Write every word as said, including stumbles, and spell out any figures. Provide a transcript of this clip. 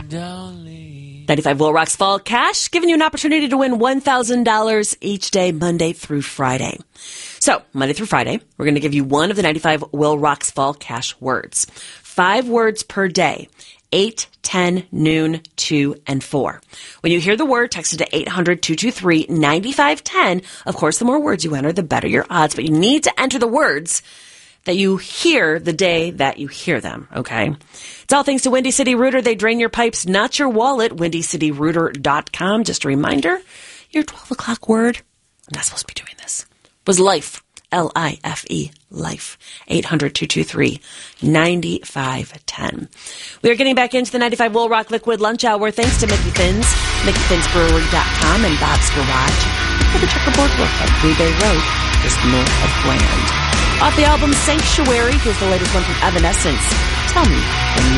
don't leave. ninety-five Will Rocks Fall Cash, giving you an opportunity to win one thousand dollars each day, Monday through Friday. So, Monday through Friday, we're going to give you one of the ninety-five Will Rocks Fall Cash words. Five words per day. eight, ten, noon, two, and four. When you hear the word, text it to eight hundred, two two three, nine five one zero. Of course, the more words you enter, the better your odds. But you need to enter the words that you hear the day that you hear them, okay? It's all thanks to Windy City Rooter. They drain your pipes, not your wallet. windy city rooter dot com. Just a reminder, your twelve o'clock word, I'm not supposed to be doing this, was life. L I F E, life. eight hundred, two two three, nine five one zero. We are getting back into the ninety-five Will Rock Liquid Lunch Hour thanks to Mickey Finn's, mickey fins brewery dot com, and Bob's Garage for the checkerboard look at Blue Bay Road, just north of Grand. Off the album Sanctuary, here's the latest one from Evanescence. Tell me when you